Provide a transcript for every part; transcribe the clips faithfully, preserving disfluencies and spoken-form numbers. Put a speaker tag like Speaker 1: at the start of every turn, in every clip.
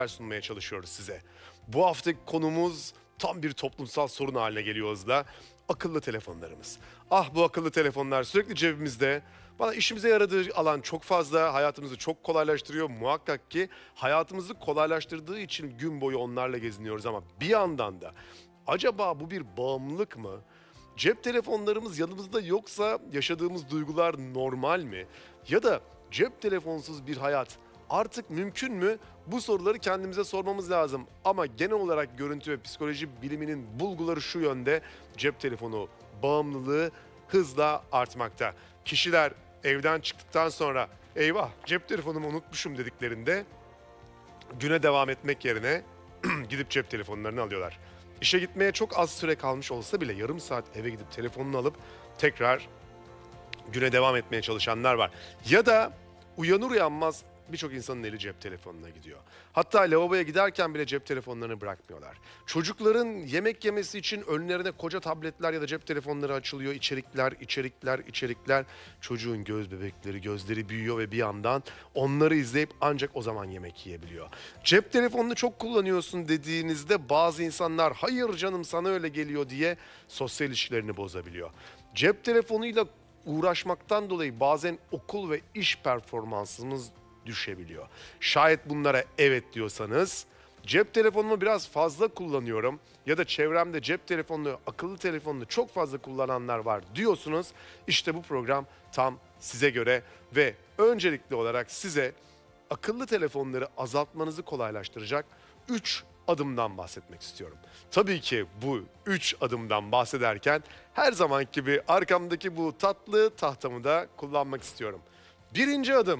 Speaker 1: sunmaya çalışıyoruz size. Bu haftaki konumuz tam bir toplumsal sorun haline geliyor hızla. Akıllı telefonlarımız. Ah bu akıllı telefonlar sürekli cebimizde. Bana işimize yaradığı alan çok fazla, hayatımızı çok kolaylaştırıyor. Muhakkak ki hayatımızı kolaylaştırdığı için gün boyu onlarla geziniyoruz ama bir yandan da acaba bu bir bağımlılık mı? Cep telefonlarımız yanımızda yoksa yaşadığımız duygular normal mi? Ya da cep telefonsuz bir hayat artık mümkün mü? Bu soruları kendimize sormamız lazım. Ama genel olarak görüntü ve psikoloji biliminin bulguları şu yönde: cep telefonu bağımlılığı hızla artmakta. Kişiler evden çıktıktan sonra eyvah cep telefonumu unutmuşum dediklerinde güne devam etmek yerine gidip cep telefonlarını alıyorlar. İşe gitmeye çok az süre kalmış olsa bile yarım saat eve gidip telefonunu alıp tekrar güne devam etmeye çalışanlar var. Ya da uyanır uyanmaz birçok insanın eli cep telefonuna gidiyor. Hatta lavaboya giderken bile cep telefonlarını bırakmıyorlar. Çocukların yemek yemesi için önlerine koca tabletler ya da cep telefonları açılıyor. İçerikler, içerikler, içerikler. Çocuğun göz bebekleri, gözleri büyüyor ve bir yandan onları izleyip ancak o zaman yemek yiyebiliyor. Cep telefonunu çok kullanıyorsun dediğinizde bazı insanlar hayır canım sana öyle geliyor diye sosyal ilişkilerini bozabiliyor. Cep telefonuyla uğraşmaktan dolayı bazen okul ve iş performansımız düşebiliyor. Şayet bunlara evet diyorsanız, cep telefonumu biraz fazla kullanıyorum ya da çevremde cep telefonunu, akıllı telefonunu çok fazla kullananlar var diyorsunuz. İşte bu program tam size göre ve öncelikli olarak size akıllı telefonları azaltmanızı kolaylaştıracak üç adımdan bahsetmek istiyorum. Tabii ki bu üç adımdan bahsederken her zaman gibi arkamdaki bu tatlı tahtamı da kullanmak istiyorum. Birinci adım: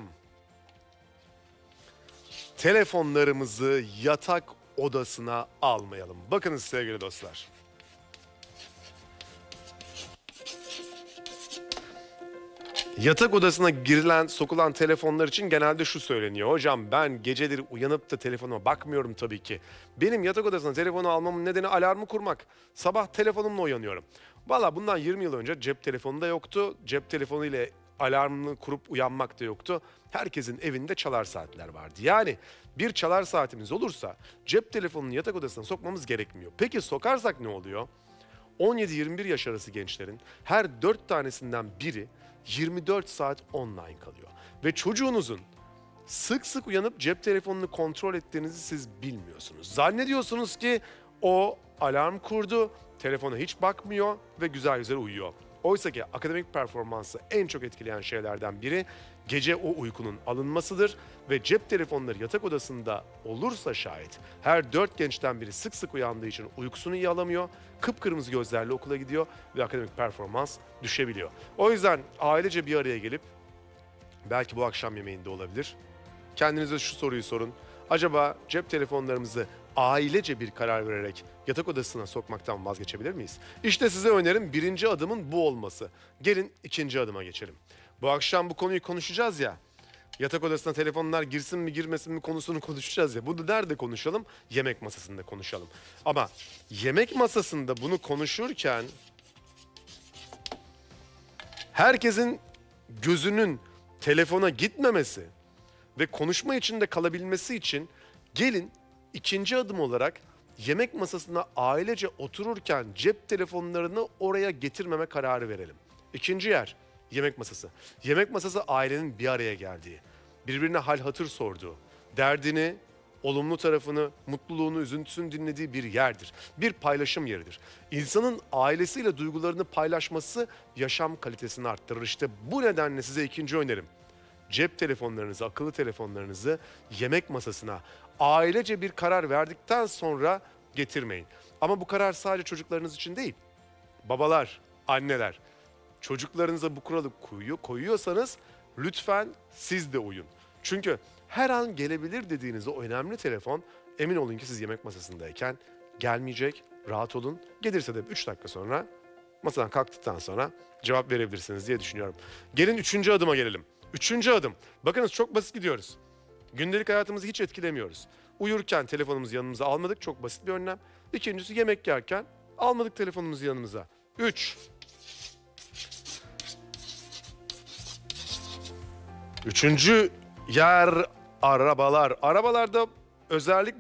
Speaker 1: telefonlarımızı yatak odasına almayalım. Bakınız sevgili dostlar. Yatak odasına girilen, sokulan telefonlar için genelde şu söyleniyor: hocam ben geceleri uyanıp da telefonuma bakmıyorum tabii ki. Benim yatak odasına telefonu almamın nedeni alarmı kurmak. Sabah telefonumla uyanıyorum. Valla bundan yirmi yıl önce cep telefonu da yoktu. Cep telefonu ile alarmını kurup uyanmak da yoktu. Herkesin evinde çalar saatler vardı. Yani bir çalar saatimiz olursa cep telefonunu yatak odasına sokmamız gerekmiyor. Peki sokarsak ne oluyor? on yedi yirmi bir yaş arası gençlerin her dört tanesinden biri yirmi dört saat online kalıyor. Ve çocuğunuzun sık sık uyanıp cep telefonunu kontrol ettiğinizi siz bilmiyorsunuz. Zannediyorsunuz ki o alarm kurdu, telefona hiç bakmıyor ve güzel güzel uyuyor. Oysa ki akademik performansı en çok etkileyen şeylerden biri gece o uykunun alınmasıdır ve cep telefonları yatak odasında olursa şayet her dört gençten biri sık sık uyandığı için uykusunu iyi alamıyor, kıpkırmızı gözlerle okula gidiyor ve akademik performans düşebiliyor. O yüzden ailece bir araya gelip, belki bu akşam yemeğinde olabilir, kendinize şu soruyu sorun: acaba cep telefonlarımızı ailece bir karar vererek yatak odasına sokmaktan vazgeçebilir miyiz? İşte size önerim birinci adımın bu olması. Gelin ikinci adıma geçelim. Bu akşam bu konuyu konuşacağız ya. Yatak odasına telefonlar girsin mi girmesin mi konusunu konuşacağız ya. Bunu nerede konuşalım? Yemek masasında konuşalım. Ama yemek masasında bunu konuşurken herkesin gözünün telefona gitmemesi ve konuşma içinde kalabilmesi için gelin ikinci adım olarak yemek masasına ailece otururken cep telefonlarını oraya getirmeme kararı verelim. İkinci yer yemek masası. Yemek masası ailenin bir araya geldiği, birbirine hal hatır sorduğu, derdini, olumlu tarafını, mutluluğunu, üzüntüsünü dinlediği bir yerdir. Bir paylaşım yeridir. İnsanın ailesiyle duygularını paylaşması yaşam kalitesini arttırır. İşte bu nedenle size ikinci önerim: cep telefonlarınızı, akıllı telefonlarınızı yemek masasına ailece bir karar verdikten sonra getirmeyin. Ama bu karar sadece çocuklarınız için değil. Babalar, anneler, çocuklarınıza bu kuralı koyuyor, koyuyorsanız lütfen siz de uyun. Çünkü her an gelebilir dediğiniz o önemli telefon, emin olun ki siz yemek masasındayken gelmeyecek, rahat olun. Gelirse de üç dakika sonra, masadan kalktıktan sonra cevap verebilirsiniz diye düşünüyorum. Gelin üçüncü adıma gelelim. Üçüncü adım. Bakınız çok basit gidiyoruz. Gündelik hayatımızı hiç etkilemiyoruz. Uyurken telefonumuzu yanımıza almadık. Çok basit bir önlem. İkincisi, yemek yerken almadık telefonumuzu yanımıza. Üç. Üçüncü yer arabalar. Arabalarda özellikle